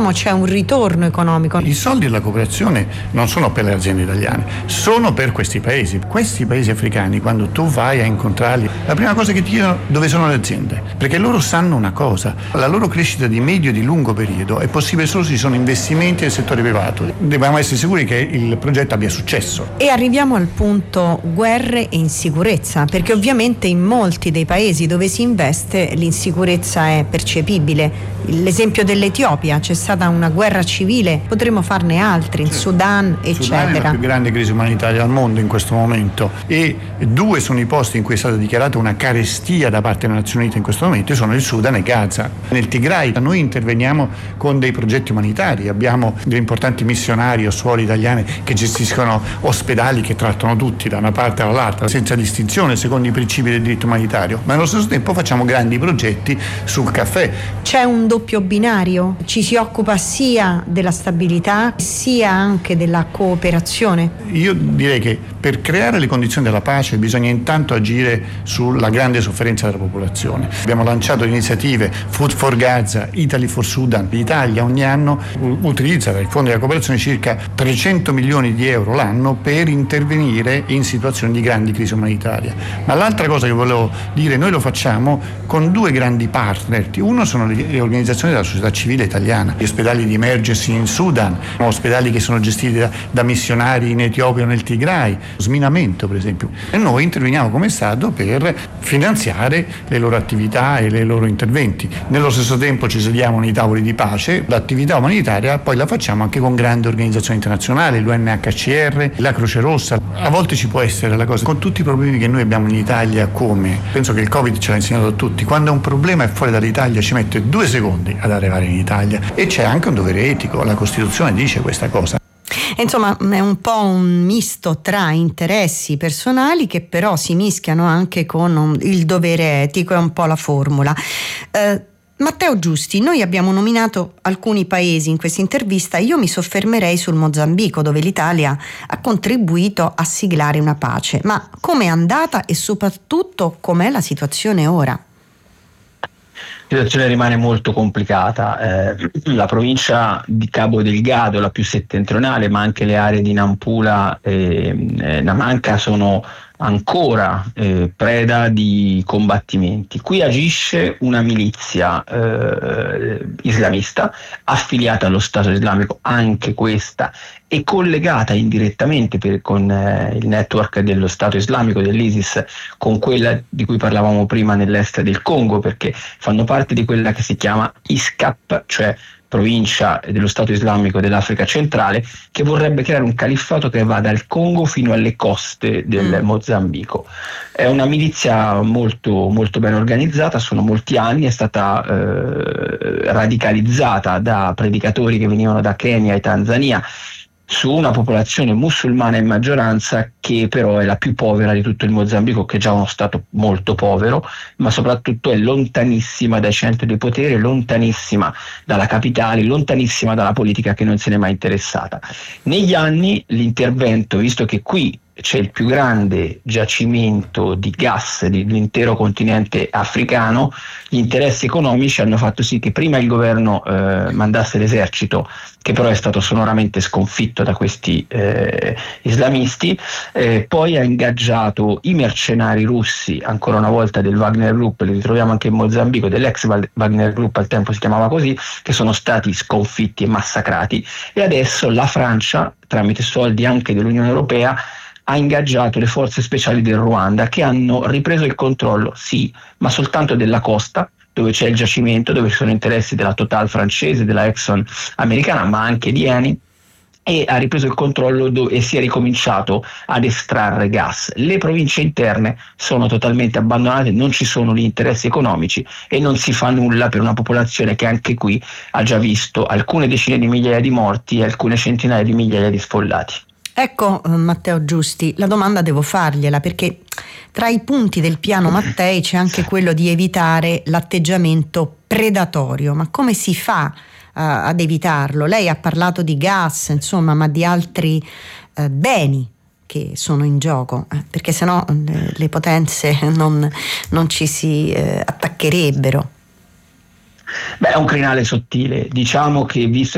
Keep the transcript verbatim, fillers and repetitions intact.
diciamo c'è un ritorno economico. I soldi della cooperazione non sono per le aziende italiane, sono per questi paesi. Questi paesi africani, quando tu vai a incontrarli, la prima cosa che ti chiedono dove sono le aziende, perché loro sanno una cosa: la loro crescita di medio e di lungo periodo è possibile solo se ci sono investimenti nel settore privato. Dobbiamo essere sicuri che il progetto abbia successo. E arriviamo al punto guerre e insicurezza, perché ovviamente in molti dei paesi dove si investe l'insicurezza è percepibile. L'esempio dell'Etiopia, c'è stata una guerra civile, potremmo farne altri, il Sudan, eccetera. Sudan è la più grande crisi umanitaria al mondo in questo momento, e due sono i posti in cui è stata dichiarata una carestia da parte delle Nazioni Unite in questo momento, sono il Sudan e Gaza. Nel Tigray noi interveniamo con dei progetti umanitari, abbiamo dei importanti missionari o suore italiane che gestiscono ospedali che trattano tutti da una parte all'altra senza distinzione secondo i principi del diritto umanitario, ma allo stesso tempo facciamo grandi progetti sul caffè. C'è un doppio binario, ci si occupa sia della stabilità sia anche della cooperazione. Io direi che per creare le condizioni della pace bisogna intanto agire sulla grande sofferenza della popolazione. Abbiamo lanciato iniziative Food for Gaza, Italy for Sudan. L'Italia ogni anno utilizza dai fondi della cooperazione circa trecento milioni di euro l'anno per intervenire in situazioni di grandi crisi umanitaria. Ma l'altra cosa che volevo dire, noi lo facciamo con due grandi partner. Uno sono le organizzazioni della società civile italiana, gli ospedali di emergency in Sudan, ospedali che sono gestiti da, da missionari in Etiopia o nel Tigray, sminamento per esempio. E noi interveniamo come Stato per finanziare le loro attività e i loro interventi. Nello stesso tempo ci sediamo nei tavoli di pace, l'attività umanitaria poi la facciamo anche con grandi organizzazioni internazionali, l'U N H C R, la Croce Rossa. A volte ci può essere la cosa, con tutti i problemi che noi abbiamo in Italia, come penso che il Covid ce l'ha insegnato a tutti, quando un problema è fuori dall'Italia ci mette due secondi ad arrivare in Italia, e c'è anche un dovere etico, la Costituzione dice questa cosa. Insomma, è un po' un misto tra interessi personali che però si mischiano anche con il dovere etico, è un po' la formula. Eh, Matteo Giusti, noi abbiamo nominato alcuni paesi in questa intervista, io mi soffermerei sul Mozambico, dove l'Italia ha contribuito a siglare una pace. Ma com'è andata e soprattutto com'è la situazione ora? La situazione rimane molto complicata. Eh, la provincia di Cabo Delgado, la più settentrionale, ma anche le aree di Nampula e eh, Namanca sono ancora eh, preda di combattimenti. Qui agisce una milizia eh, islamista affiliata allo Stato Islamico, anche questa, e collegata indirettamente per, con eh, il network dello Stato Islamico, dell'ISIS, con quella di cui parlavamo prima nell'est del Congo, perché fanno parte di quella che si chiama I S C A P, cioè provincia dello Stato Islamico dell'Africa centrale, che vorrebbe creare un califfato che va dal Congo fino alle coste del mm. Mozambico. È una milizia molto, molto ben organizzata, sono molti anni, è stata eh, radicalizzata da predicatori che venivano da Kenya e Tanzania, su una popolazione musulmana in maggioranza, che però è la più povera di tutto il Mozambico, che è già uno stato molto povero, ma soprattutto è lontanissima dai centri di potere, lontanissima dalla capitale, lontanissima dalla politica, che non se n'è mai interessata. Negli anni l'intervento, visto che qui c'è il più grande giacimento di gas dell'intero continente africano, gli interessi economici hanno fatto sì che prima il governo eh, mandasse l'esercito, che però è stato sonoramente sconfitto da questi eh, islamisti, eh, poi ha ingaggiato i mercenari russi, ancora una volta del Wagner Group, li ritroviamo anche in Mozambico, dell'ex Wagner Group, al tempo si chiamava così, che sono stati sconfitti e massacrati, e adesso la Francia, tramite soldi anche dell'Unione Europea, ha ingaggiato le forze speciali del Ruanda, che hanno ripreso il controllo, sì, ma soltanto della costa, dove c'è il giacimento, dove ci sono interessi della Total francese, della Exxon americana, ma anche di Eni, e ha ripreso il controllo do- e si è ricominciato ad estrarre gas. Le province interne sono totalmente abbandonate, non ci sono gli interessi economici e non si fa nulla per una popolazione che anche qui ha già visto alcune decine di migliaia di morti e alcune centinaia di migliaia di sfollati. Ecco, Matteo Giusti, la domanda devo fargliela, perché tra i punti del piano Mattei c'è anche quello di evitare l'atteggiamento predatorio. Ma come si fa uh, ad evitarlo? Lei ha parlato di gas, insomma, ma di altri uh, beni che sono in gioco, eh, perché sennò eh, le potenze non, non ci si eh, attaccherebbero. Beh, è un crinale sottile. Diciamo che, visto